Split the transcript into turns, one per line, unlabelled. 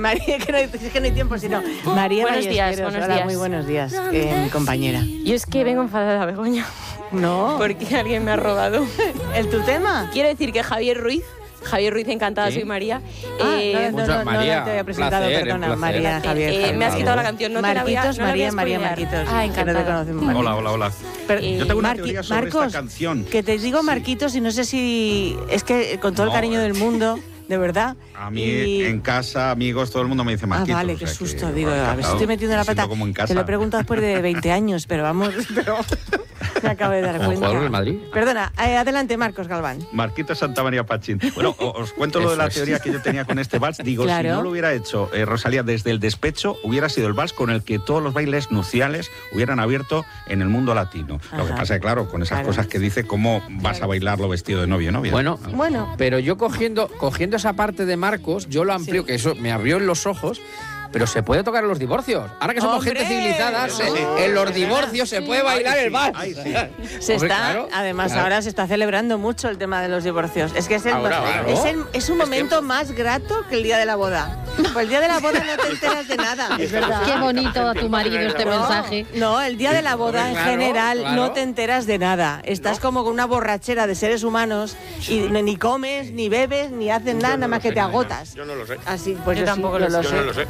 María, que no hay tiempo, sino María
Buenos días,
Ballesteros.
buenos
Hola,
días.
muy buenos días, mi compañera.
Yo es que vengo enfadada, Begoña.
No.
Porque alguien me ha robado.
¿El tu tema?
Quiero decir que Javier Ruiz, encantada,
¿Sí?
soy María.
María,
no te había presentado,
placer,
perdona,
placer.
María, Javier.
Me has quitado la canción, no te la voy a
Marquitos,
no la voy a
María
spoilear.
Marquitos.
Ah,
que no te
encantada.
conocemos, Marquitos.
Hola.
Pero,
Yo tengo una teoría sobre
Marcos,
esta canción.
que te digo Marquitos y no sé si... Es que con todo el cariño del mundo, de verdad.
A mí, en casa, amigos, todo el mundo me dice Marquitos.
Vale,
o
qué
sea
susto.
que,
Digo,
bueno,
a ver si
encantado.
estoy metiendo la
Me siento
pata.
como en casa.
Te lo he preguntado después de 20 años, pero vamos... me acabo de dar
¿Como
cuenta.
jugador del Madrid?
Perdona, adelante, Marcos Galván.
Marquitos Santa María Pachín. Bueno, os cuento lo de la
Eso es.
teoría que yo tenía con este vals. Digo,
Claro.
si no lo hubiera hecho Rosalía desde el despecho, hubiera sido el vals con el que todos los bailes nupciales hubieran abierto en el mundo latino. Lo que
Ajá.
pasa es, claro, con esas
Claro.
cosas que dice, ¿cómo vas a bailarlo vestido de novio, novia?
Bueno,
Bueno,
pero yo cogiendo esa parte de Marcos, yo lo amplío,
Sí.
que eso me abrió en los ojos. Pero se puede tocar en los divorcios. Ahora que somos
¡Hombre!
gente civilizada,
Sí.
en los divorcios se puede bailar el vals.
Ay, sí.
se
Hombre,
está,
claro,
además
claro.
ahora se está celebrando mucho el tema de los divorcios. Es que es,
Ahora, claro.
es un momento más grato que el día de la boda. Pues el día de la boda no te enteras de nada. Es verdad.
Qué bonito a tu marido este mensaje.
No, el día de la boda en
Claro,
general
claro.
no te enteras de nada. Estás como con una borrachera de seres humanos y ni comes, ni bebes, ni haces nada más que te agotas.
Yo no lo sé.
Así, pues
Yo
yo
tampoco
sí,
lo
yo
sé.
Yo no lo sé.